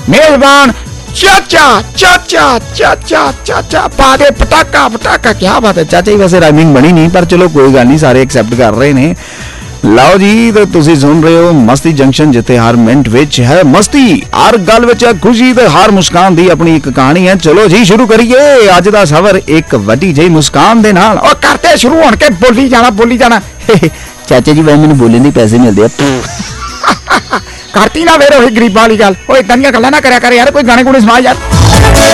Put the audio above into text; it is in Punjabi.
मेजबान चाचा चाचा चाचा चाचा पा दे पटाका पटाका। क्या बात है चाचा जी, वैसे राइमिंग बनी नहीं पर चलो कोई गल नहीं, सारे एक्सैप्ट कर रहे ने। ਲਓ ਜੀ ਤੇ ਤੁਸੀਂ ਸੁਣ ਰਹੇ ਹੋ ਮਸਤੀ ਜੰਕਸ਼ਨ, ਜਿੱਥੇ ਹਰ ਮਿੰਟ ਵਿੱਚ ਹੈ ਮਸਤੀ, ਹਰ ਗੱਲ ਵਿੱਚ ਹੈ ਖੁਸ਼ੀ ਤੇ ਹਰ ਮੁਸਕਾਨ ਦੀ ਆਪਣੀ ਇੱਕ ਕਹਾਣੀ ਹੈ। ਚਲੋ ਜੀ ਸ਼ੁਰੂ ਕਰੀਏ ਅੱਜ ਦਾ ਸਫ਼ਰ ਇੱਕ ਵੱਡੀ ਜਿਹੀ ਮੁਸਕਾਨ ਦੇ ਨਾਲ। ਉਹ ਕਰਤੇ ਸ਼ੁਰੂ ਹੋਣ ਕੇ ਬੋਲੀ ਜਾਣਾ ਚਾਚਾ ਜੀ ਵੈਸੇ ਮੈਨੂੰ ਬੋਲਣ ਦੇ ਪੈਸੇ ਮਿਲਦੇ ਆ। ਕਰਤੀ ਨਾ ਫੇਰ ਉਹੀ ਗਰੀਬਾਂ ਵਾਲੀ ਗੱਲ। ਉਹ ਇਦਾਂ ਦੀਆਂ ਗੱਲਾਂ ਨਾ ਕਰਿਆ ਕਰ ਯਾਰ, ਕੋਈ ਗਾਣੇ ਗੁਣੇ ਸੁਣਾ ਯਾਰ।